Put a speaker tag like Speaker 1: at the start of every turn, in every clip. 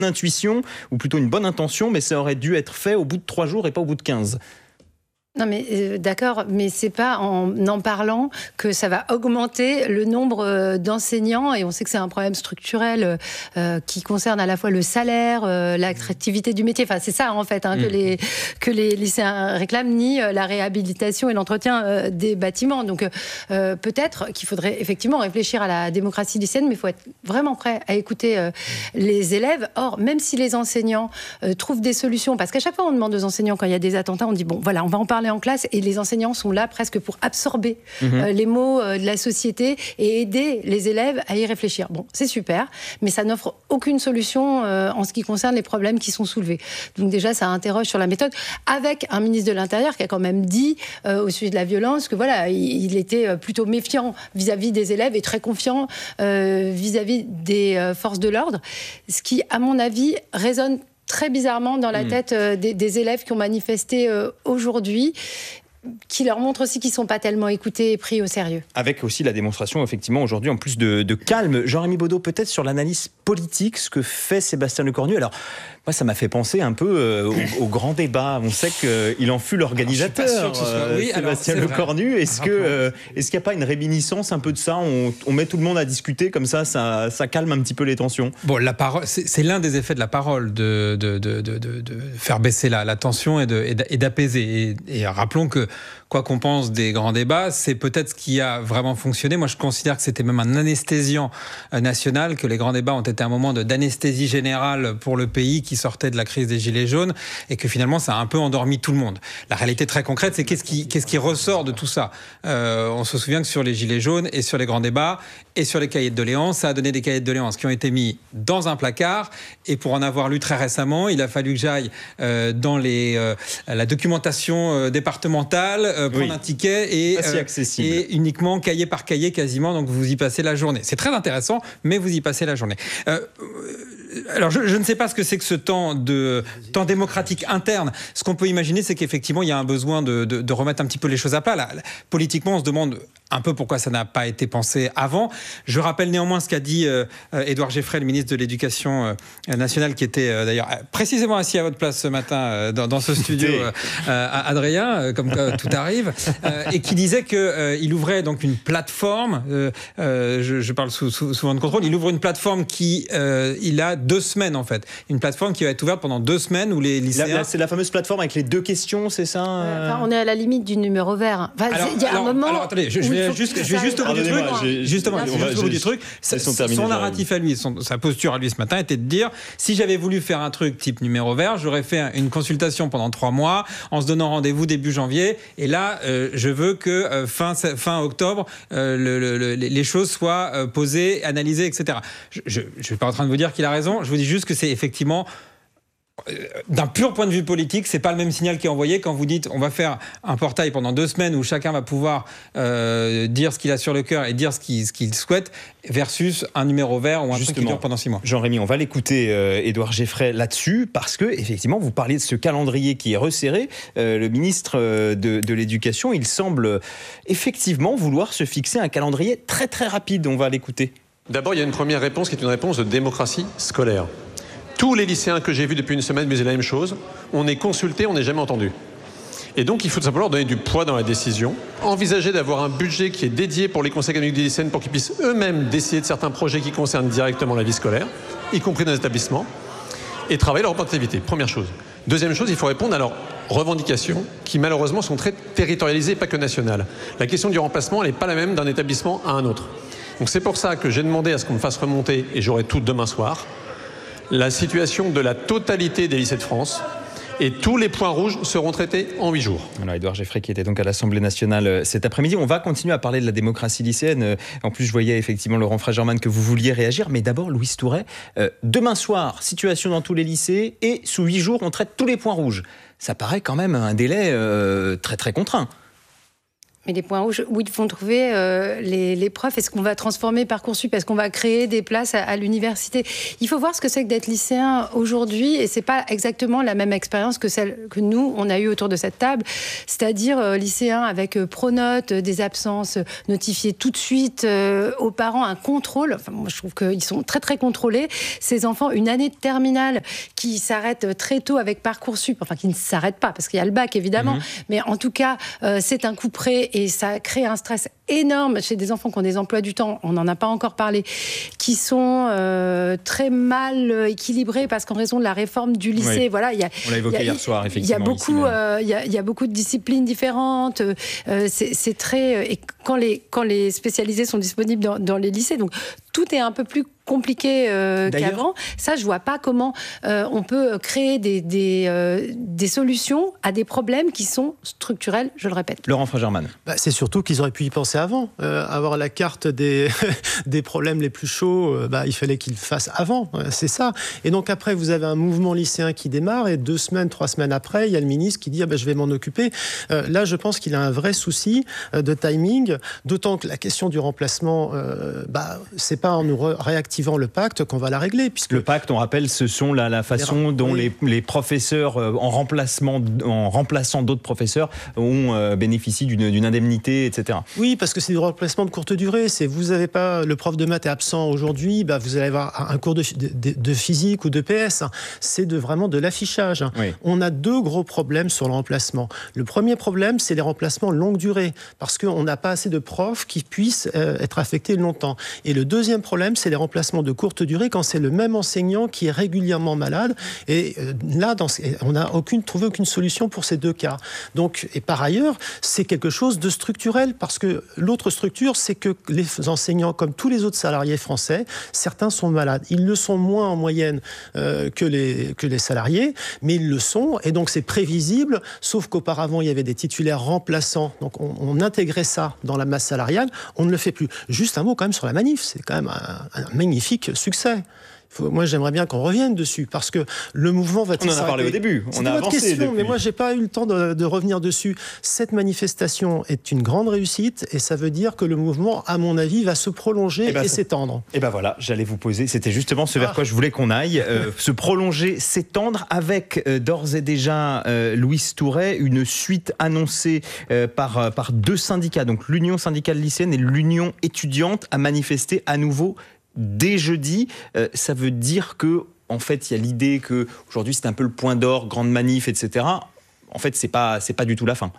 Speaker 1: intuition, ou plutôt une bonne intention, mais ça aurait dû être fait au bout de 3 jours et pas au bout de 15.
Speaker 2: Non mais d'accord, mais c'est pas en parlant que ça va augmenter le nombre d'enseignants, et on sait que c'est un problème structurel qui concerne à la fois le salaire, l'attractivité du métier. Enfin, c'est ça en fait que les lycéens réclament, ni la réhabilitation et l'entretien des bâtiments. Donc peut-être qu'il faudrait effectivement réfléchir à la démocratie lycéenne, mais il faut être vraiment prêt à écouter les élèves. Or, même si les enseignants trouvent des solutions, parce qu'à chaque fois on demande aux enseignants quand il y a des attentats, on dit bon voilà, on va en parler en classe, et les enseignants sont là presque pour absorber les mots de la société et aider les élèves à y réfléchir. Bon, c'est super, mais ça n'offre aucune solution en ce qui concerne les problèmes qui sont soulevés. Donc déjà, ça interroge sur la méthode, avec un ministre de l'Intérieur qui a quand même dit au sujet de la violence que voilà, il était plutôt méfiant vis-à-vis des élèves et très confiant vis-à-vis des forces de l'ordre, ce qui, à mon avis, résonne très bizarrement dans la tête des élèves qui ont manifesté aujourd'hui, qui leur montre aussi qu'ils ne sont pas tellement écoutés et pris au sérieux.
Speaker 1: Avec aussi la démonstration, effectivement, aujourd'hui, en plus de calme. Jean-Rémy Baudot, peut-être sur l'analyse politique, ce que fait Sébastien Lecornu. Alors, moi, ça m'a fait penser un peu au grand débat. On sait qu'il en fut l'organisateur, Sébastien Lecornu. Est-ce qu'il n'y a pas une réminiscence un peu de ça ? On met tout le monde à discuter, comme ça calme un petit peu les tensions.
Speaker 3: Bon, la parole, c'est l'un des effets de la parole, de faire baisser la tension et d'apaiser. Et rappelons que, quoi qu'on pense des grands débats, c'est peut-être ce qui a vraiment fonctionné. Moi, je considère que c'était même un anesthésiant national, que les grands débats ont été un moment d'anesthésie générale pour le pays qui sortait de la crise des Gilets jaunes, et que finalement, ça a un peu endormi tout le monde. La réalité très concrète, c'est qu'est-ce qui ressort de tout ça ? On se souvient que sur les Gilets jaunes et sur les grands débats et sur les cahiers de doléances, ça a donné des cahiers de doléances qui ont été mis dans un placard, et pour en avoir lu très récemment, il a fallu que j'aille dans la documentation départementale, prendre un ticket et uniquement cahier par cahier quasiment, donc vous y passez la journée. C'est très intéressant, mais vous y passez la journée. Alors, je ne sais pas ce que c'est que ce temps démocratique interne. Ce qu'on peut imaginer, c'est qu'effectivement, il y a un besoin de remettre un petit peu les choses à plat. Là, politiquement, on se demande un peu pourquoi ça n'a pas été pensé avant. Je rappelle néanmoins ce qu'a dit Édouard Geffray, le ministre de l'Éducation nationale, qui était d'ailleurs précisément assis à votre place ce matin dans ce studio, Adrien, comme tout arrive, et qui disait qu'il ouvrait donc une plateforme, je parle souvent de contrôle, il ouvre une plateforme il a 2 semaines en fait. Une plateforme qui va être ouverte pendant 2 semaines où les lycéens...
Speaker 1: C'est la fameuse plateforme avec les 2 questions, c'est ça
Speaker 2: on est à la limite du numéro vert. Il y a un moment...
Speaker 3: Alors attendez, je vais juste au bout du truc. Justement, au bout du truc. Son narratif à lui, sa posture à lui ce matin était de dire, si j'avais voulu faire un truc type numéro vert, j'aurais fait une consultation pendant 3 mois en se donnant rendez-vous début janvier, et là je veux que fin octobre les choses soient posées, analysées, etc. Je ne suis pas en train de vous dire qu'il a raison, je vous dis juste que c'est effectivement, d'un pur point de vue politique, c'est pas le même signal qui est envoyé quand vous dites on va faire un portail pendant 2 semaines où chacun va pouvoir dire ce qu'il a sur le cœur et dire ce qu'il souhaite, versus un numéro vert ou un truc qui dure pendant 6 mois.
Speaker 1: Jean-Rémy, on va l'écouter, Édouard Geffray, là-dessus, parce que effectivement, vous parliez de ce calendrier qui est resserré. Le ministre de l'Éducation, il semble effectivement vouloir se fixer un calendrier très très rapide. On va l'écouter.
Speaker 4: D'abord, il y a une première réponse qui est une réponse de démocratie scolaire. Tous les lycéens que j'ai vus depuis une semaine me disaient la même chose. On est consulté, on n'est jamais entendu. Et donc, il faut tout simplement donner du poids dans la décision, envisager d'avoir un budget qui est dédié pour les conseils académiques des lycéennes pour qu'ils puissent eux-mêmes décider de certains projets qui concernent directement la vie scolaire, y compris dans les établissements, et travailler leur représentativité. Première chose. Deuxième chose, il faut répondre à leurs revendications qui, malheureusement, sont très territorialisées et pas que nationales. La question du remplacement, elle n'est pas la même d'un établissement à un autre. Donc, c'est pour ça que j'ai demandé à ce qu'on me fasse remonter, et j'aurai tout demain soir, la situation de la totalité des lycées de France, et tous les points rouges seront traités en 8 jours.
Speaker 1: Alors, Édouard Geffray qui était donc à l'Assemblée nationale cet après-midi. On va continuer à parler de la démocratie lycéenne. En plus, je voyais effectivement, Laurent Fragerman, que vous vouliez réagir. Mais d'abord, Louise Touret, demain soir, situation dans tous les lycées, et sous 8 jours, on traite tous les points rouges. Ça paraît quand même un délai très très contraint.
Speaker 2: Mais les points rouges, où ils vont trouver les profs? Est-ce qu'on va transformer Parcoursup? Est-ce qu'on va créer des places à l'université? Il faut voir ce que c'est que d'être lycéen aujourd'hui, et c'est pas exactement la même expérience que celle que nous, on a eue autour de cette table. C'est-à-dire lycéens avec pronotes, des absences notifiées tout de suite aux parents, un contrôle. Enfin, moi, je trouve qu'ils sont très, très contrôlés. Ces enfants, une année de terminale qui s'arrête très tôt avec Parcoursup, enfin, qui ne s'arrête pas, parce qu'il y a le bac, évidemment, mais en tout cas, c'est un coup près. Et ça crée un stress énorme chez des enfants qui ont des emplois du temps, on n'en a pas encore parlé, qui sont très mal équilibrés parce qu'en raison de la réforme du lycée, voilà,
Speaker 1: on l'a évoqué hier soir, effectivement.
Speaker 2: Il y a beaucoup de disciplines différentes. C'est très... Et quand les spécialisés sont disponibles dans les lycées, donc tout est un peu plus compliqué qu'avant. Ça, je vois pas comment on peut créer des solutions à des problèmes qui sont structurels, je le répète.
Speaker 1: Laurent Frogerman.
Speaker 5: C'est surtout qu'ils auraient pu y penser avant. Avoir la carte des problèmes les plus chauds, il fallait qu'ils le fassent avant. C'est ça. Et donc après, vous avez un mouvement lycéen qui démarre et 2 semaines, 3 semaines après, il y a le ministre qui dit je vais m'en occuper. Là, je pense qu'il a un vrai souci de timing, d'autant que la question du remplacement, c'est pas en nous réactivant le pacte qu'on va la régler. Puisque
Speaker 1: le pacte, on rappelle, ce sont la façon dont les professeurs, en remplaçant d'autres professeurs, bénéficient d'une indemnité, etc.
Speaker 5: Oui, parce que c'est du remplacement de courte durée. Vous n'avez pas, le prof de maths est absent aujourd'hui, vous allez avoir un cours de physique ou de PS. C'est vraiment de l'affichage. Oui. On a 2 gros problèmes sur le remplacement. Le premier problème, c'est les remplacements longue durée, parce qu'on n'a pas assez de profs qui puissent être affectés longtemps. Et le deuxième problème, c'est les remplacements de courte durée quand c'est le même enseignant qui est régulièrement malade. Et là, on n'a trouvé aucune solution pour ces 2 cas. Donc, et par ailleurs, c'est quelque chose de structurel, parce que l'autre structure, c'est que les enseignants, comme tous les autres salariés français, certains sont malades. Ils le sont moins en moyenne que les salariés, mais ils le sont, et donc c'est prévisible, sauf qu'auparavant, il y avait des titulaires remplaçants. Donc, on intégrait ça dans la masse salariale. On ne le fait plus. Juste un mot quand même sur la manif. C'est quand même un magnifique succès. Moi, j'aimerais bien qu'on revienne dessus, parce que le mouvement va...
Speaker 1: On en a parlé au début, on a avancé depuis.
Speaker 5: Mais moi, j'ai pas eu le temps de revenir dessus. Cette manifestation est une grande réussite, et ça veut dire que le mouvement, à mon avis, va se prolonger et s'étendre.
Speaker 1: Et voilà, j'allais vous poser, c'était justement ce vers quoi je voulais qu'on aille, se prolonger, s'étendre, avec d'ores et déjà, Louise Touret, une suite annoncée par 2 syndicats, donc l'Union syndicale lycéenne et l'Union étudiante, à manifester à nouveau dès jeudi. Ça veut dire que, en fait, il y a l'idée que aujourd'hui c'est un peu le point d'orgue, grande manif, etc. En fait, c'est pas du tout la fin.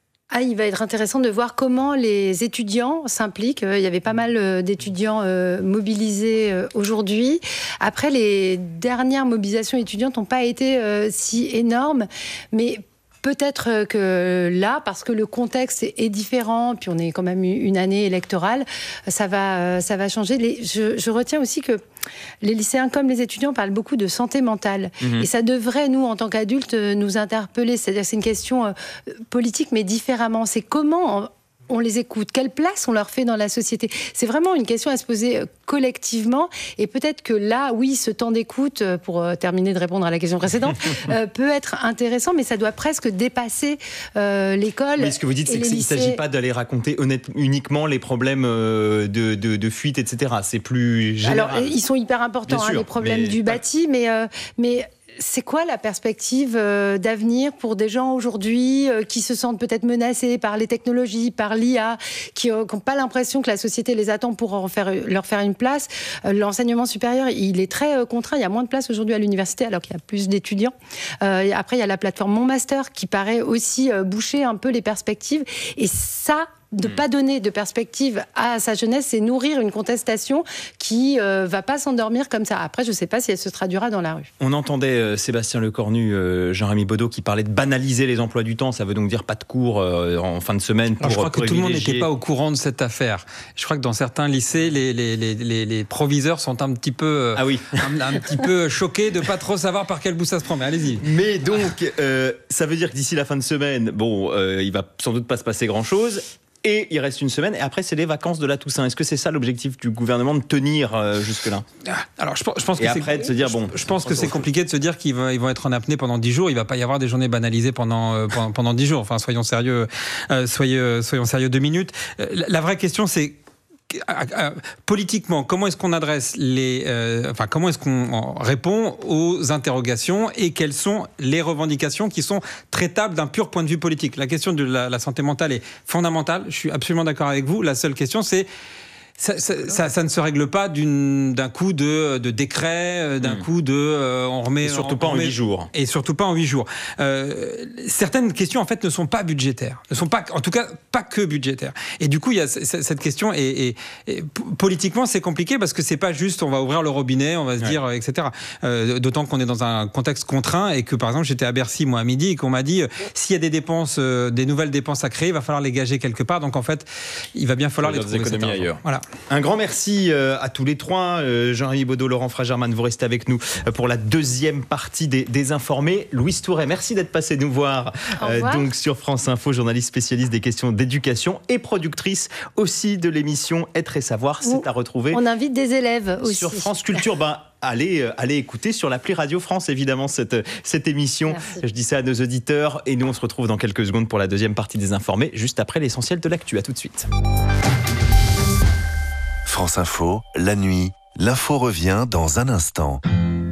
Speaker 2: Il va être intéressant de voir comment les étudiants s'impliquent. Il y avait pas mal d'étudiants mobilisés aujourd'hui. Après, les dernières mobilisations étudiantes n'ont pas été si énormes, mais peut-être que là, parce que le contexte est différent, puis on est quand même une année électorale, ça va changer. Je retiens aussi que les lycéens comme les étudiants parlent beaucoup de santé mentale. Et ça devrait, nous, en tant qu'adultes, nous interpeller. C'est-à-dire que c'est une question politique, mais différemment. C'est comment on les écoute, quelle place on leur fait dans la société. C'est vraiment une question à se poser collectivement, et peut-être que là, oui, ce temps d'écoute, pour terminer de répondre à la question précédente, peut être intéressant, mais ça doit presque dépasser l'école.
Speaker 1: Mais ce que vous dites, c'est qu'il ne s'agit pas d'aller raconter uniquement les problèmes de fuite, etc. C'est plus général.
Speaker 2: Alors, ils sont hyper importants, les problèmes du bâti, mais c'est quoi la perspective d'avenir pour des gens aujourd'hui qui se sentent peut-être menacés par les technologies, par l'IA, qui n'ont pas l'impression que la société les attend pour leur faire une place? L'enseignement supérieur, il est très contraint. Il y a moins de place aujourd'hui à l'université, alors qu'il y a plus d'étudiants. Après, il y a la plateforme Mon Master qui paraît aussi boucher un peu les perspectives. Et ça, de ne pas donner de perspective à sa jeunesse, c'est nourrir une contestation qui ne va pas s'endormir comme ça. Après, je ne sais pas si elle se traduira dans la rue.
Speaker 1: On entendait Sébastien Lecornu, Jean-Rémy Baudot, qui parlait de banaliser les emplois du temps. Ça veut donc dire pas de cours en fin de semaine.
Speaker 3: Je crois que tout le monde n'était pas au courant de cette affaire. Je crois que dans certains lycées, les proviseurs sont un petit peu, un petit peu choqués de ne pas trop savoir par quel bout ça se prend. Mais allez-y.
Speaker 1: Mais donc, ça veut dire que d'ici la fin de semaine, il va sans doute pas se passer grand-chose. et il reste une semaine, et après c'est les vacances de la Toussaint. Est-ce que c'est ça l'objectif du gouvernement, de tenir jusque-là?
Speaker 3: Alors je pense que
Speaker 1: et après de se dire bon...
Speaker 3: Je pense que c'est compliqué de se dire qu'ils vont être en apnée pendant 10 jours. Il ne va pas y avoir des journées banalisées pendant 10 jours. Enfin, soyons sérieux 2 minutes. La vraie question, c'est politiquement, comment est-ce qu'on adresse comment est-ce qu'on répond aux interrogations et quelles sont les revendications qui sont traitables d'un pur point de vue politique. La question de la santé mentale est fondamentale. Je suis absolument d'accord avec vous. La seule question, c'est ça ne se règle pas d'un coup de décret, d'un coup de on remet...
Speaker 1: Et surtout pas en 8 jours.
Speaker 3: Et surtout pas en 8 jours. Certaines questions, en fait, ne sont pas budgétaires. Ne sont pas, en tout cas, pas que budgétaires. Et du coup, il y a cette question, et politiquement, c'est compliqué parce que c'est pas juste on va ouvrir le robinet, on va se dire, etc. D'autant qu'on est dans un contexte contraint et que, par exemple, j'étais à Bercy, moi, à midi, et qu'on m'a dit s'il y a des dépenses, des nouvelles dépenses à créer, il va falloir les gager quelque part. Donc, en fait, il va bien falloir les trouver.
Speaker 1: Des économies ailleurs.
Speaker 3: Voilà.
Speaker 1: Un grand merci à tous les trois. Jean-Rémy Baudot, Laurent Fragerman, vous restez avec nous pour la deuxième partie des Informés. Louise Touret, merci d'être passée nous voir donc sur France Info, journaliste spécialiste des questions d'éducation et productrice aussi de l'émission Être et Savoir. C'est à retrouver.
Speaker 2: On invite des élèves aussi.
Speaker 1: Sur France Culture. Allez écouter sur l'appli Radio France, évidemment, cette émission. Merci. Je dis ça à nos auditeurs. Et nous, on se retrouve dans quelques secondes pour la deuxième partie des Informés, juste après l'essentiel de l'actu. À tout de suite.
Speaker 6: France Info, la nuit, l'info revient dans un instant.